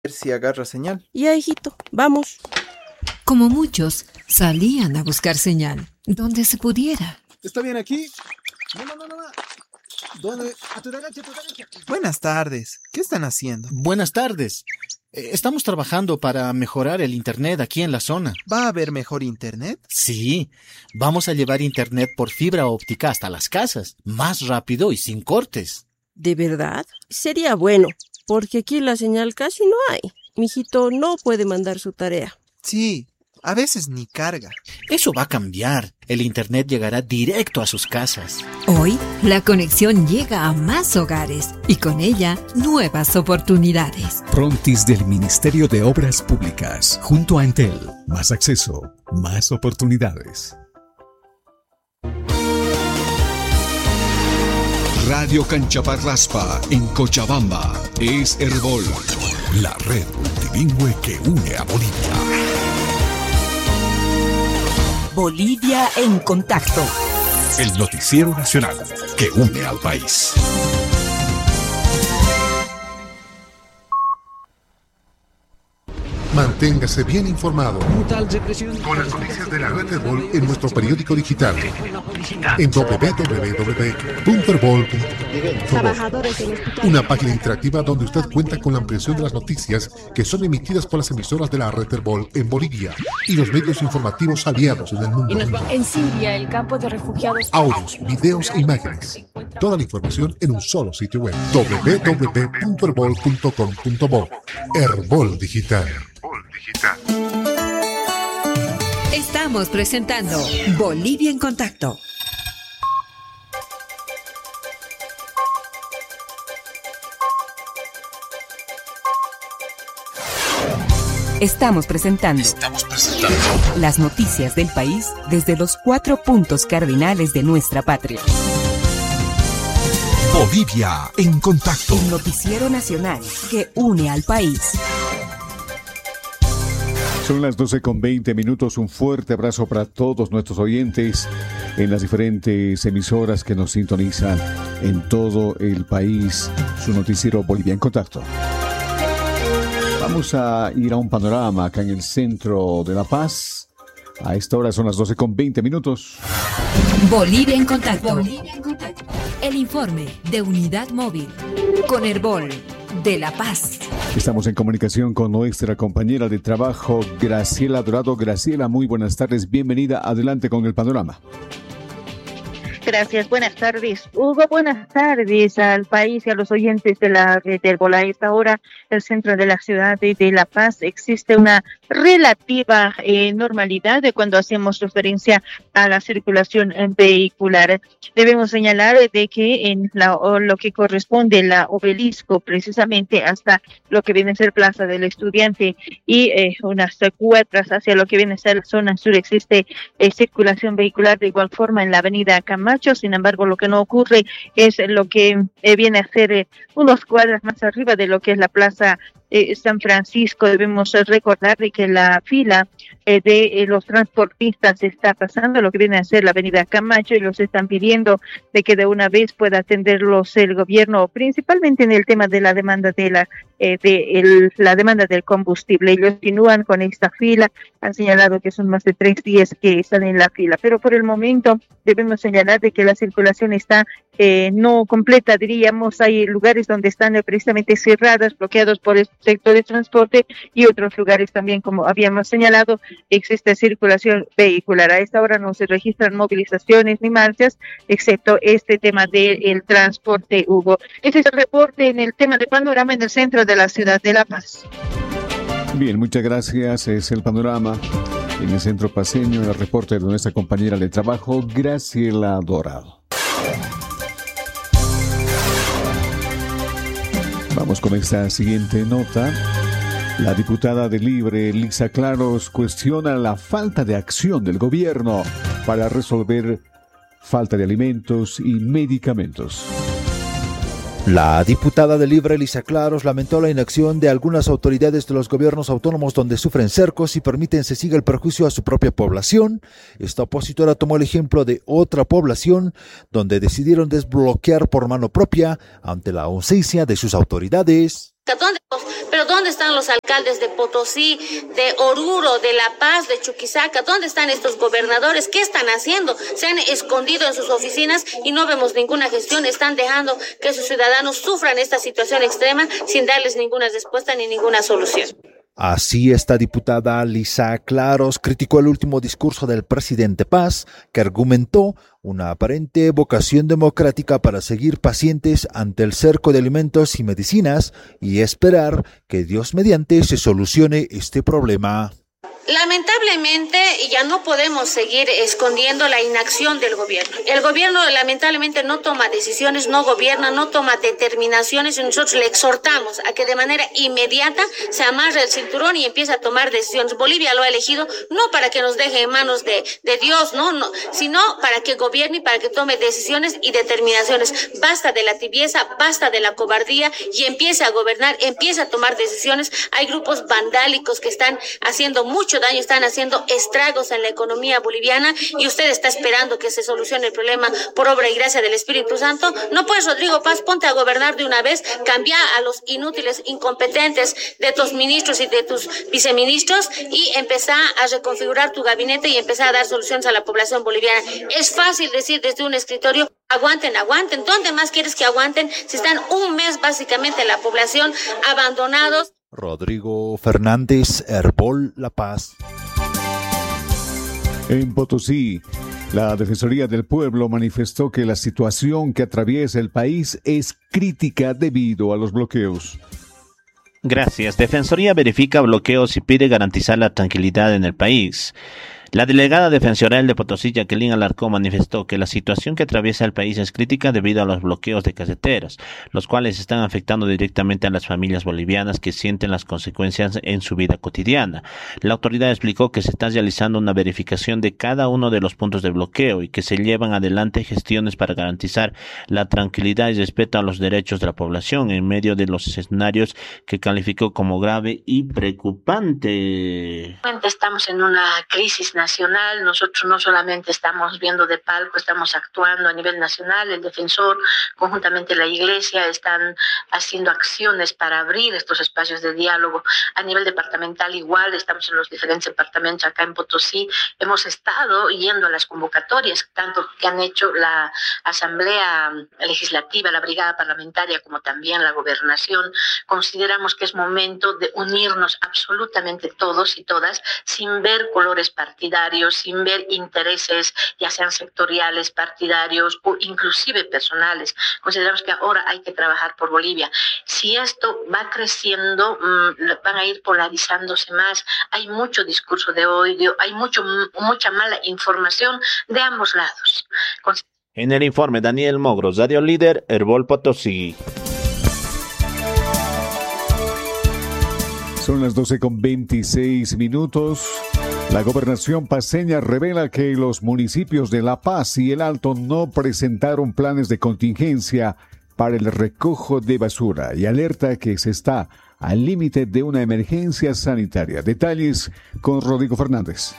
ver si agarra señal. Ya, hijito, vamos. Como muchos, salían a buscar señal, donde se pudiera. ¿Está bien aquí? No. ¿Dónde? A tu derecha. Buenas tardes. ¿Qué están haciendo? Buenas tardes. Estamos trabajando para mejorar el internet aquí en la zona. ¿Va a haber mejor internet? Sí, vamos a llevar internet por fibra óptica hasta las casas, más rápido y sin cortes. ¿De verdad? Sería bueno, porque aquí la señal casi no hay. Mijito no puede mandar su tarea. Sí, a veces ni carga. Eso va a cambiar. El internet llegará directo a sus casas. Hoy, la conexión llega a más hogares y con ella, nuevas oportunidades. Frontis del Ministerio de Obras Públicas, junto a Entel. Más acceso, más oportunidades. Radio Canchaparraspa en Cochabamba es Herbol, la red multilingüe que une a Bolivia. Bolivia en contacto. El noticiero nacional que une al país. Manténgase bien informado con las noticias de la red Herbol en nuestro periódico digital en www.herbol.com. Una página interactiva donde usted cuenta con la ampliación de las noticias que son emitidas por las emisoras de la red Herbol en Bolivia y los medios informativos aliados en el mundo. En Siria, el campo de refugiados. Audios, videos e imágenes. Toda la información en un solo sitio web. www.herbol.com.bo. Herbol Digital. Estamos presentando Bolivia en contacto. Estamos presentando las noticias del país desde los 4 puntos cardinales de nuestra patria. Bolivia en contacto. El noticiero nacional que une al país. Son las 12:20. Un fuerte abrazo para todos nuestros oyentes en las diferentes emisoras que nos sintonizan en todo el país. Su noticiero Bolivia en contacto. Vamos a ir a un panorama acá en el centro de La Paz. A esta hora son las 12:20. Bolivia en contacto. El informe de Unidad Móvil con Herbol de La Paz. Estamos en comunicación con nuestra compañera de trabajo, Graciela Dorado. Graciela, muy buenas tardes. Bienvenida. Adelante con el panorama. Gracias, buenas tardes, Hugo. Buenas tardes al país y a los oyentes de la red Herbol. A esta hora, el centro de la ciudad de La Paz existe una relativa normalidad de cuando hacemos referencia a la circulación vehicular. Debemos señalar de que en lo que corresponde la Obelisco, precisamente hasta lo que viene a ser Plaza del Estudiante y unas cuadras hacia lo que viene a ser la zona sur, existe circulación vehicular de igual forma en la avenida Camacho. Sin embargo, lo que no ocurre es lo que viene a ser unos cuadras más arriba de lo que es la Plaza San Francisco. Debemos recordar de que la fila de los transportistas está pasando lo que viene a ser la avenida Camacho y los están pidiendo de que de una vez pueda atenderlos el gobierno, principalmente en el tema de la demanda de la demanda del combustible. Ellos continúan con esta fila, han señalado que son más de 3 días que están en la fila, pero por el momento debemos señalar de que la circulación está no completa, diríamos. Hay lugares donde están precisamente cerradas, bloqueados por el sector de transporte, y otros lugares también, como habíamos señalado, existe circulación vehicular. A esta hora no se registran movilizaciones ni marchas, excepto este tema del transporte, Hugo. Ese es el reporte en el tema de panorama en el centro de la ciudad de La Paz. Bien, muchas gracias. Es el panorama en el centro paceño, el reporte de nuestra compañera de trabajo, Graciela Dorado. Vamos con esta siguiente nota. La diputada de Libre, Lisa Claros, cuestiona la falta de acción del gobierno para resolver falta de alimentos y medicamentos. La diputada de Libre, Lisa Claros, lamentó la inacción de algunas autoridades de los gobiernos autónomos donde sufren cercos y permiten se siga el perjuicio a su propia población. Esta opositora tomó el ejemplo de otra población donde decidieron desbloquear por mano propia ante la ausencia de sus autoridades. ¿Dónde Pero ¿dónde están los alcaldes de Potosí, de Oruro, de La Paz, de Chuquisaca? ¿Dónde están estos gobernadores? ¿Qué están haciendo? Se han escondido en sus oficinas y no vemos ninguna gestión. Están dejando que sus ciudadanos sufran esta situación extrema sin darles ninguna respuesta ni ninguna solución. Así, esta diputada Lisa Claros criticó el último discurso del presidente Paz, que argumentó una aparente vocación democrática para seguir pacientes ante el cerco de alimentos y medicinas y esperar que Dios mediante se solucione este problema. Lamentablemente ya no podemos seguir escondiendo la inacción del gobierno. El gobierno lamentablemente no toma decisiones, no gobierna, no toma determinaciones y nosotros le exhortamos a que de manera inmediata se amarre el cinturón y empiece a tomar decisiones. Bolivia lo ha elegido no para que nos deje en manos de Dios, no, sino para que gobierne y para que tome decisiones y determinaciones. Basta de la tibieza, basta de la cobardía y empiece a gobernar, empiece a tomar decisiones. Hay grupos vandálicos que están haciendo mucho daño, están haciendo estragos en la economía boliviana y usted está esperando que se solucione el problema por obra y gracia del Espíritu Santo. No puedes, Rodrigo Paz, ponte a gobernar de una vez, cambia a los inútiles, incompetentes de tus ministros y de tus viceministros y empezá a reconfigurar tu gabinete y empezar a dar soluciones a la población boliviana. Es fácil decir desde un escritorio, aguanten. ¿Dónde más quieres que aguanten si están un mes básicamente la población abandonados? Rodrigo Fernández, Herbol, La Paz. En Potosí, la Defensoría del Pueblo manifestó que la situación que atraviesa el país es crítica debido a los bloqueos. Gracias. Defensoría verifica bloqueos y pide garantizar la tranquilidad en el país. La delegada defensorial de Potosí, Jacqueline Alarcón, manifestó que la situación que atraviesa el país es crítica debido a los bloqueos de carreteras, los cuales están afectando directamente a las familias bolivianas que sienten las consecuencias en su vida cotidiana. La autoridad explicó que se está realizando una verificación de cada uno de los puntos de bloqueo y que se llevan adelante gestiones para garantizar la tranquilidad y respeto a los derechos de la población en medio de los escenarios que calificó como grave y preocupante. Estamos en una crisis nacional, nosotros no solamente estamos viendo de palco, estamos actuando a nivel nacional, el defensor, conjuntamente la iglesia, están haciendo acciones para abrir estos espacios de diálogo. A nivel departamental igual, estamos en los diferentes departamentos acá en Potosí, hemos estado yendo a las convocatorias, tanto que han hecho la Asamblea Legislativa, la Brigada Parlamentaria, como también la Gobernación. Consideramos que es momento de unirnos absolutamente todos y todas, sin ver colores partidarios, sin ver intereses, ya sean sectoriales, partidarios o inclusive personales. Consideramos que ahora hay que trabajar por Bolivia. Si esto va creciendo, van a ir polarizándose más. Hay mucho discurso de odio, hay mucha mala información de ambos lados. En el informe, Daniel Mogros, Radio Líder, Herbol Potosí. Son las 12:26. La gobernación paceña revela que los municipios de La Paz y El Alto no presentaron planes de contingencia para el recojo de basura y alerta que se está al límite de una emergencia sanitaria. Detalles con Rodrigo Fernández.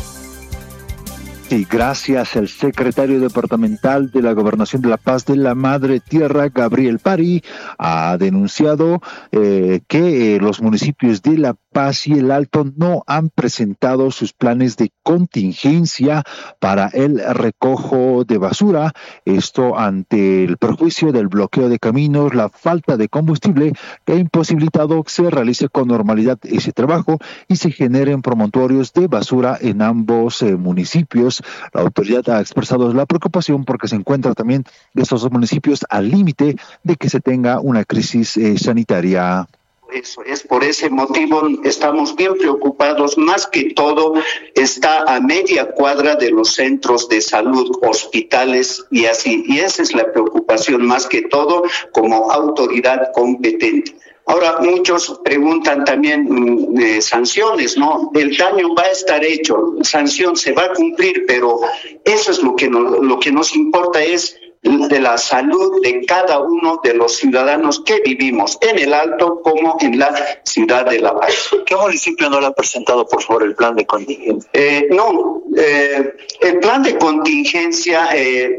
Y gracias al secretario departamental de la Gobernación de La Paz de la Madre Tierra, Gabriel Pari, ha denunciado que los municipios de La Paz y El Alto no han presentado sus planes de contingencia para el recojo de basura. Esto ante el perjuicio del bloqueo de caminos, la falta de combustible que ha imposibilitado que se realice con normalidad ese trabajo y se generen promontorios de basura en ambos municipios. La autoridad ha expresado la preocupación porque se encuentra también estos dos municipios al límite de que se tenga una crisis sanitaria. Eso es, por ese motivo estamos bien preocupados. Más que todo está a media cuadra de los centros de salud, hospitales y así. Y esa es la preocupación más que todo como autoridad competente. Ahora, muchos preguntan también sanciones, ¿no? El daño va a estar hecho, sanción se va a cumplir, pero eso es lo que nos importa es de la salud de cada uno de los ciudadanos que vivimos en el Alto como en la ciudad de La Paz. ¿Qué municipio no le ha presentado, por favor, el plan de contingencia? El plan de contingencia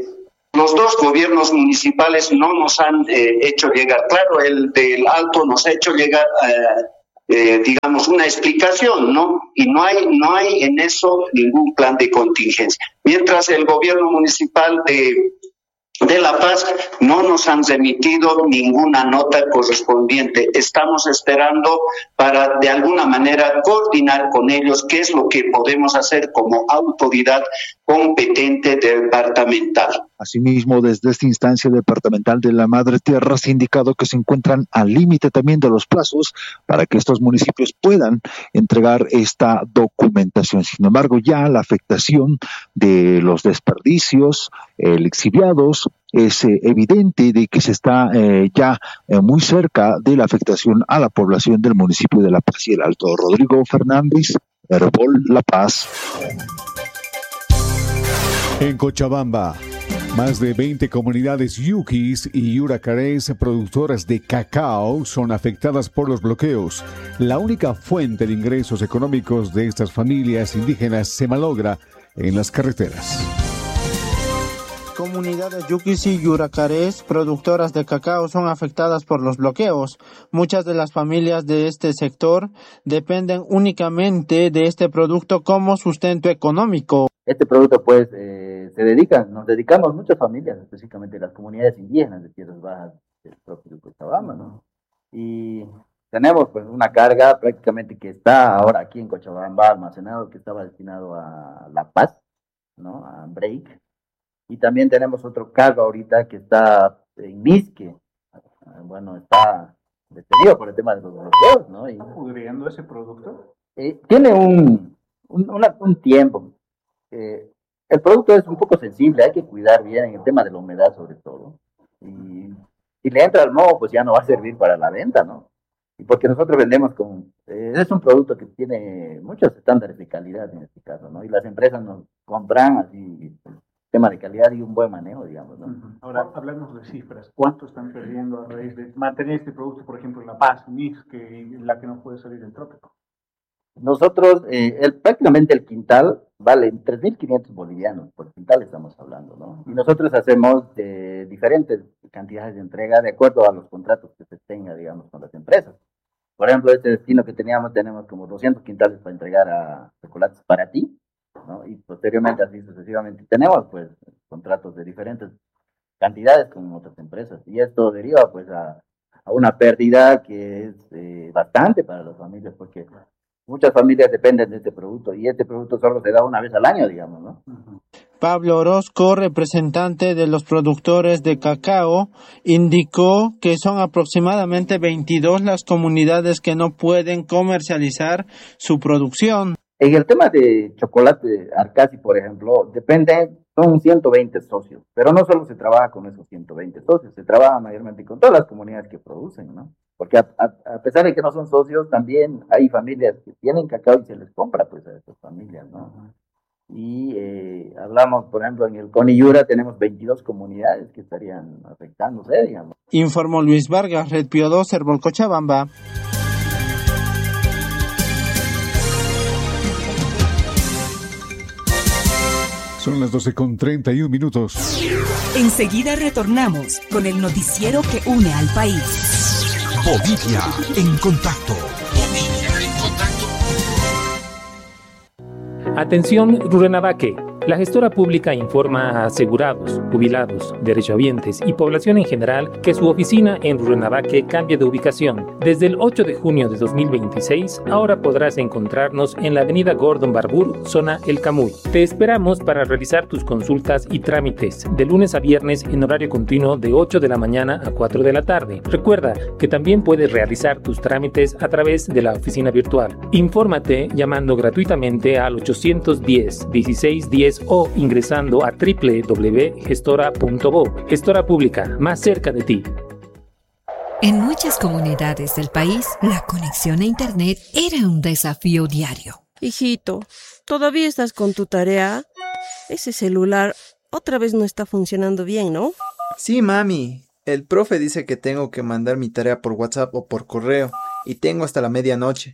Los dos gobiernos municipales no nos han hecho llegar, claro, el del Alto nos ha hecho llegar, digamos, una explicación, ¿no? Y no hay en eso ningún plan de contingencia. Mientras el gobierno municipal de La Paz no nos han remitido ninguna nota correspondiente. Estamos esperando para de alguna manera coordinar con ellos qué es lo que podemos hacer como autoridad competente departamental. Asimismo, desde esta instancia departamental de la Madre Tierra se ha indicado que se encuentran al límite también de los plazos para que estos municipios puedan entregar esta documentación. Sin embargo, ya la afectación de los desperdicios lixiviados es evidente de que se está muy cerca de la afectación a la población del municipio de La Paz y el Alto. Rodrigo Fernández, Herbol, La Paz. En Cochabamba, más de 20 comunidades yuquis y yuracarés productoras de cacao son afectadas por los bloqueos. La única fuente de ingresos económicos de estas familias indígenas se malogra en las carreteras. Comunidades yuquis y yuracarés productoras de cacao son afectadas por los bloqueos. Muchas de las familias de este sector dependen únicamente de este producto como sustento económico. Este producto pues nos dedicamos muchas familias, específicamente las comunidades indígenas de Tierras Bajas del propio Cochabamba, ¿no? Y tenemos pues una carga prácticamente que está ahora aquí en Cochabamba almacenado, que estaba destinado a La Paz, ¿no? A Break. Y también tenemos otro cargo ahorita que está en Misque. Bueno, está detenido por el tema de los bloqueos, ¿no? ¿Está pudriendo ese producto? Tiene un tiempo. El producto es un poco sensible, hay que cuidar bien en el tema de la humedad sobre todo. Y si le entra al moho, pues ya no va a servir para la venta, ¿no? Y porque nosotros vendemos es un producto que tiene muchos estándares de calidad en este caso, ¿no? Y las empresas nos compran así, tema de calidad y un buen manejo, digamos, ¿no? Ahora, hablemos de cifras. ¿Cuánto están perdiendo a raíz de mantener este producto, por ejemplo, en La Paz, Misque, la que no puede salir del trópico? Nosotros, prácticamente el quintal vale 3.500 bolivianos, por quintal estamos hablando, ¿no? Y nosotros hacemos diferentes cantidades de entrega de acuerdo a los contratos que se tenga, digamos, con las empresas. Por ejemplo, este destino que tenemos como 200 quintales para entregar a Chocolates Para Ti, ¿no? Y posteriormente, así sucesivamente, tenemos pues contratos de diferentes cantidades con otras empresas. Y esto deriva pues a una pérdida que es bastante para las familias, porque muchas familias dependen de este producto y este producto solo se da una vez al año, digamos, ¿no? Pablo Orozco, representante de los productores de cacao, indicó que son aproximadamente 22 las comunidades que no pueden comercializar su producción. En el tema de chocolate Arcasi, por ejemplo, son 120 socios, pero no solo se trabaja con esos 120 socios, se trabaja mayormente con todas las comunidades que producen, ¿no? Porque a pesar de que no son socios, también hay familias que tienen cacao y se les compra pues a esas familias, ¿no? Y hablamos, por ejemplo, en el CONI Yura tenemos 22 comunidades que estarían afectándose, digamos. Informó Luis Vargas, Red Pío 2, Herbol, Cochabamba. Son las 12:31. Enseguida retornamos con el noticiero que une al país. Bolivia en contacto. Atención, Rurrenabaque. La gestora pública informa a asegurados, jubilados, derechohabientes y población en general que su oficina en Rurrenabaque cambia de ubicación. Desde el 8 de junio de 2026, ahora podrás encontrarnos en la avenida Gordon Barbour, zona El Camuy. Te esperamos para realizar tus consultas y trámites de lunes a viernes en horario continuo de 8 de la mañana a 4 de la tarde. Recuerda que también puedes realizar tus trámites a través de la oficina virtual. Infórmate llamando gratuitamente al 810-1610 o ingresando a www.gestora.bo. Gestora Pública, más cerca de ti. En muchas comunidades del país, la conexión a Internet era un desafío diario. Hijito, ¿todavía estás con tu tarea? Ese celular otra vez no está funcionando bien, ¿no? Sí, mami. El profe dice que tengo que mandar mi tarea por WhatsApp o por correo y tengo hasta la medianoche.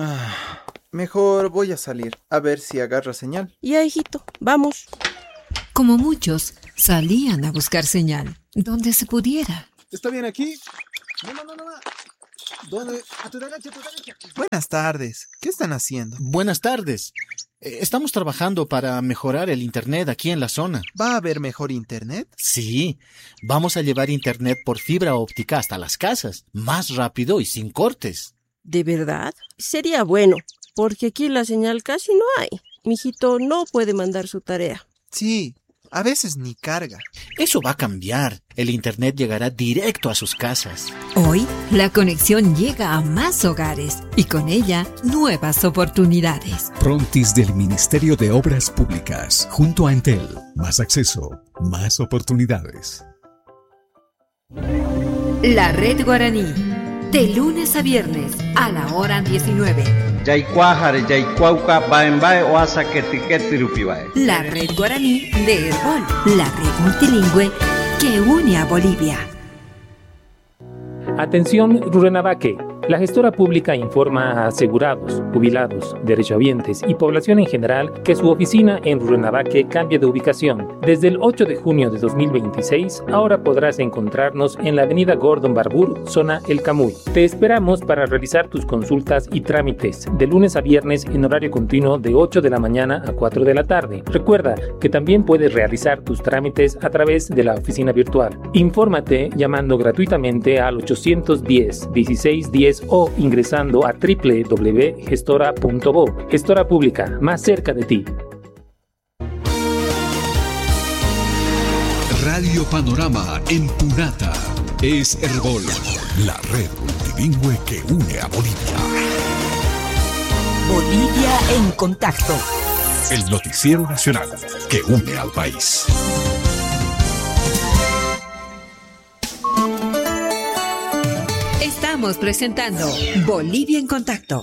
Mejor voy a salir, a ver si agarra señal. Ya, hijito, vamos. Como muchos, salían a buscar señal, donde se pudiera. ¿Está bien aquí? No. ¿Dónde? A tu derecha. Buenas tardes. ¿Qué están haciendo? Buenas tardes. Estamos trabajando para mejorar el internet aquí en la zona. ¿Va a haber mejor internet? Sí, vamos a llevar internet por fibra óptica hasta las casas, más rápido y sin cortes. ¿De verdad? Sería bueno, porque aquí la señal casi no hay. Mijito no puede mandar su tarea. Sí, a veces ni carga. Eso va a cambiar. El internet llegará directo a sus casas. Hoy, la conexión llega a más hogares y con ella, nuevas oportunidades. Prontis del Ministerio de Obras Públicas, junto a Entel. Más acceso, más oportunidades. La Red Guaraní, de lunes a viernes, a la hora 19. La Red Guaraní de Herbol, la red multilingüe que une a Bolivia. Atención, Rurrenabaque. La gestora pública informa a asegurados, jubilados, derechohabientes y población en general que su oficina en Rurrenabaque cambia de ubicación. Desde el 8 de junio de 2026, ahora podrás encontrarnos en la avenida Gordon Barburu, zona El Camuy. Te esperamos para realizar tus consultas y trámites de lunes a viernes en horario continuo de 8 de la mañana a 4 de la tarde. Recuerda que también puedes realizar tus trámites a través de la oficina virtual. Infórmate llamando gratuitamente al 810-1610 o ingresando a www.gestora.bo. Gestora Pública, más cerca de ti. Radio Panorama en Punata es Herbol, la red multilingüe que une a Bolivia. Bolivia en contacto. El noticiero nacional que une al país. Estamos presentando Bolivia en Contacto.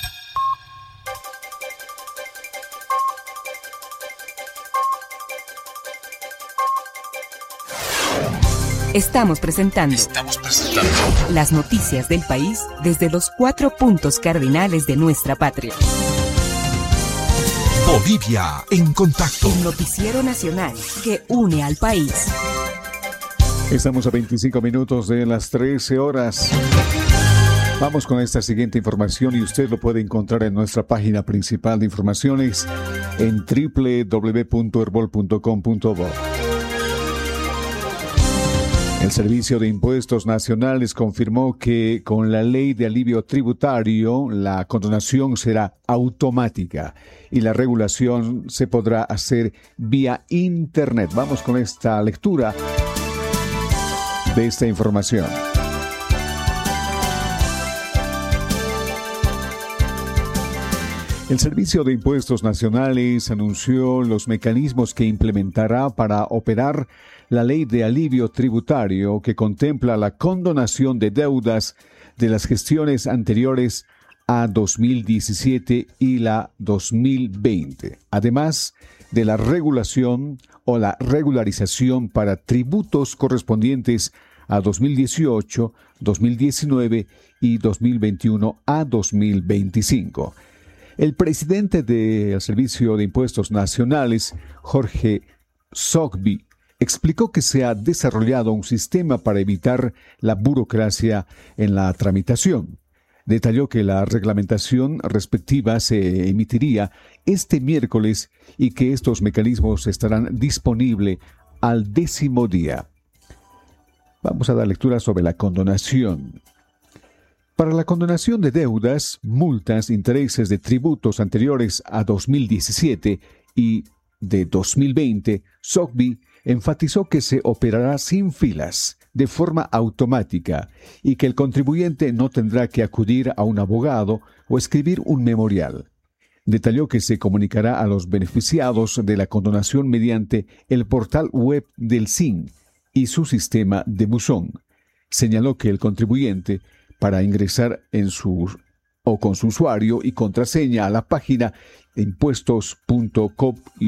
Estamos presentando las noticias del país desde los 4 puntos cardinales de nuestra patria. Bolivia en Contacto. El noticiero nacional que une al país. Estamos a 25 minutos de las 13 horas. Vamos con esta siguiente información y usted lo puede encontrar en nuestra página principal de informaciones en www.herbol.com.bo. El Servicio de Impuestos Nacionales confirmó que con la ley de alivio tributario la condonación será automática y la regulación se podrá hacer vía internet. Vamos con esta lectura de esta información. El Servicio de Impuestos Nacionales anunció los mecanismos que implementará para operar la ley de alivio tributario que contempla la condonación de deudas de las gestiones anteriores a 2017 y la 2020, además de la regulación o la regularización para tributos correspondientes a 2018, 2019 y 2021 a 2025. El presidente del Servicio de Impuestos Nacionales, Jorge Sogbi, explicó que se ha desarrollado un sistema para evitar la burocracia en la tramitación. Detalló que la reglamentación respectiva se emitiría este miércoles y que estos mecanismos estarán disponibles al 10º día. Vamos a dar lectura sobre la condonación. Para la condonación de deudas, multas, intereses de tributos anteriores a 2017 y de 2020, Sogbi enfatizó que se operará sin filas, de forma automática, y que el contribuyente no tendrá que acudir a un abogado o escribir un memorial. Detalló que se comunicará a los beneficiados de la condonación mediante el portal web del SIN y su sistema de buzón. Señaló que el contribuyente, para ingresar con su usuario y contraseña a la página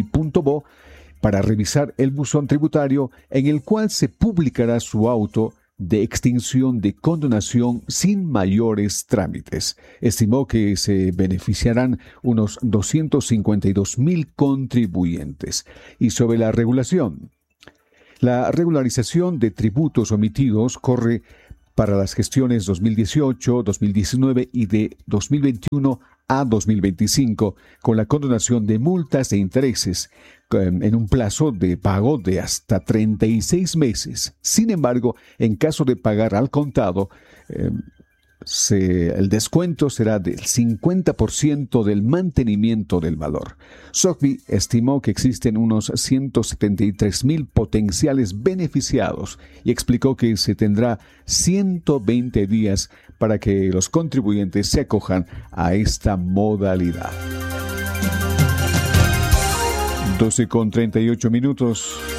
impuestos.gov.bo para revisar el buzón tributario en el cual se publicará su auto de extinción de condonación sin mayores trámites. Estimó que se beneficiarán unos 252.000 contribuyentes. Y sobre la regulación. La regularización de tributos omitidos corre para las gestiones 2018, 2019 y de 2021 a 2025, con la condonación de multas e intereses en un plazo de pago de hasta 36 meses. Sin embargo, en caso de pagar al contado, el descuento será del 50% del mantenimiento del valor. SOCVI estimó que existen unos 173.000 potenciales beneficiados y explicó que se tendrá 120 días para que los contribuyentes se acojan a esta modalidad. 12:38 minutos.